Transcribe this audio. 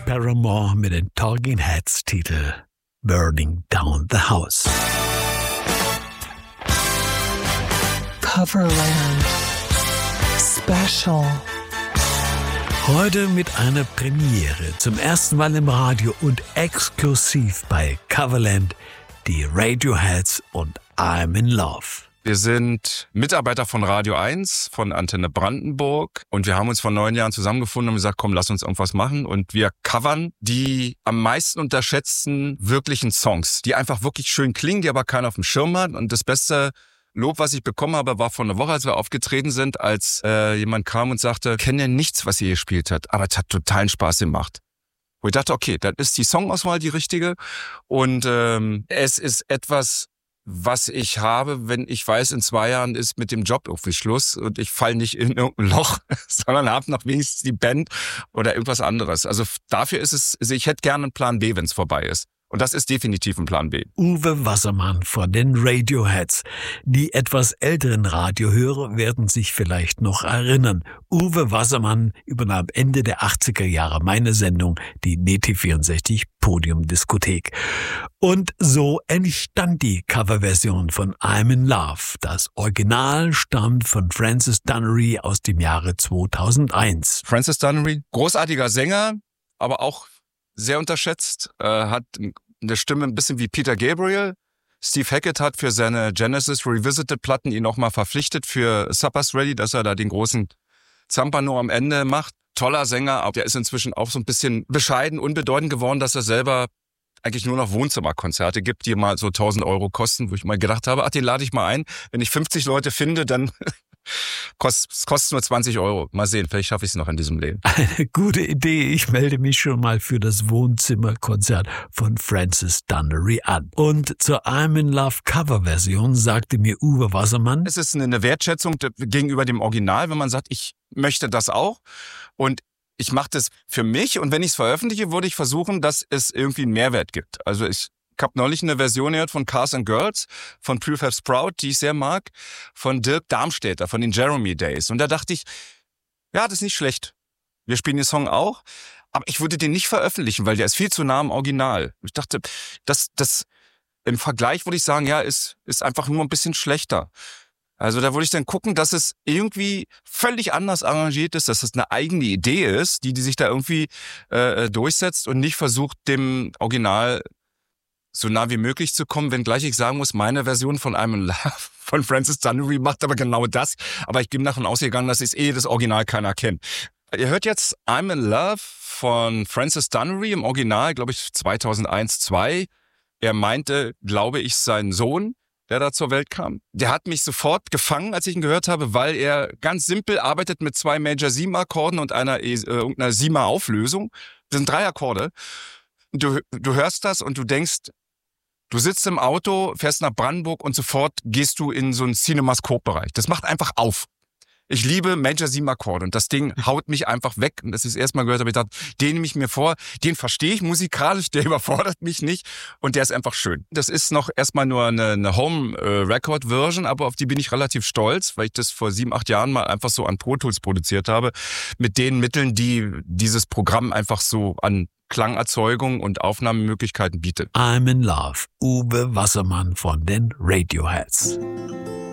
Paramore mit den Talking Heads Titel Burning Down the House. Coverland Special. Heute mit einer Premiere, zum ersten Mal im Radio und exklusiv bei Coverland, die Radioheads und I'm in Love. Wir sind Mitarbeiter von Radio 1, von Antenne Brandenburg und wir haben uns vor 9 Jahren zusammengefunden und gesagt, komm, lass uns irgendwas machen und wir covern die am meisten unterschätzten wirklichen Songs, die einfach wirklich schön klingen, die aber keiner auf dem Schirm hat. Und das beste Lob, was ich bekommen habe, war vor einer Woche, als wir aufgetreten sind, als jemand kam und sagte, ich kenne ja nichts, was ihr gespielt habt, aber es hat totalen Spaß gemacht. Wo ich dachte, okay, dann ist die Songauswahl die richtige und es ist etwas, was ich habe, wenn ich weiß, in 2 Jahren ist mit dem Job irgendwie Schluss und ich falle nicht in irgendein Loch, sondern habe noch wenigstens die Band oder irgendwas anderes. Also dafür ist es, also ich hätte gerne einen Plan B, wenn es vorbei ist. Und das ist definitiv ein Plan B. Uwe Wassermann von den Radioheads. Die etwas älteren Radiohörer werden sich vielleicht noch erinnern. Uwe Wassermann übernahm Ende der 80er Jahre meine Sendung, die DT64 Podiumdiskothek. Und so entstand die Coverversion von I'm in Love. Das Original stammt von Francis Dunnery aus dem Jahre 2001. Francis Dunnery, großartiger Sänger, aber auch sehr unterschätzt, hat eine Stimme ein bisschen wie Peter Gabriel. Steve Hackett hat für seine Genesis Revisited Platten ihn nochmal verpflichtet für Supper's Ready, dass er da den großen Zampano am Ende macht. Toller Sänger, aber der ist inzwischen auch so ein bisschen bescheiden, unbedeutend geworden, dass er selber eigentlich nur noch Wohnzimmerkonzerte gibt, die mal so 1.000 Euro kosten, wo ich mal gedacht habe, den lade ich mal ein. Wenn ich 50 Leute finde, dann kostet nur 20 Euro. Mal sehen, vielleicht schaffe ich es noch in diesem Leben. Eine gute Idee. Ich melde mich schon mal für das Wohnzimmerkonzert von Francis Dunnery an. Und zur I'm in Love Coverversion sagte mir Uwe Wassermann: Es ist eine Wertschätzung gegenüber dem Original, wenn man sagt, ich möchte das auch und ich mache das für mich und wenn ich es veröffentliche, würde ich versuchen, dass es irgendwie einen Mehrwert gibt. Also ich habe neulich eine Version gehört von Cars and Girls, von Prefab Sprout, die ich sehr mag, von Dirk Darmstädter, von den Jeremy Days. Und da dachte ich, ja, das ist nicht schlecht. Wir spielen den Song auch, aber ich würde den nicht veröffentlichen, weil der ist viel zu nah am Original. Ich dachte, das im Vergleich würde ich sagen, ja, ist einfach nur ein bisschen schlechter. Also da würde ich dann gucken, dass es irgendwie völlig anders arrangiert ist, dass es eine eigene Idee ist, die sich da irgendwie durchsetzt und nicht versucht, dem Original so nah wie möglich zu kommen, wenngleich ich sagen muss, meine Version von I'm in Love von Francis Dunnery macht aber genau das. Aber ich bin davon ausgegangen, dass das Original keiner kennt. Ihr hört jetzt I'm in Love von Francis Dunnery im Original, glaube ich 2001, 2. Er meinte, glaube ich, seinen Sohn, der da zur Welt kam. Der hat mich sofort gefangen, als ich ihn gehört habe, weil er ganz simpel arbeitet mit 2 Major 7 Akkorden und einer 7er Auflösung. Das sind 3 Akkorde. Du hörst das und du denkst, du sitzt im Auto, fährst nach Brandenburg und sofort gehst du in so einen Cinemascope-Bereich. Das macht einfach auf. Ich liebe Major 7 Akkorde und das Ding haut mich einfach weg. Und das ist das erste Mal gehört, habe ich gedacht, den nehme ich mir vor, den verstehe ich musikalisch, der überfordert mich nicht und der ist einfach schön. Das ist noch erstmal nur eine Home-Record-Version, aber auf die bin ich relativ stolz, weil ich das vor 7, 8 Jahren mal einfach so an Pro Tools produziert habe, mit den Mitteln, die dieses Programm einfach so an Klangerzeugung und Aufnahmemöglichkeiten bietet. I'm in Love, Uwe Wassermann von den Radioheads.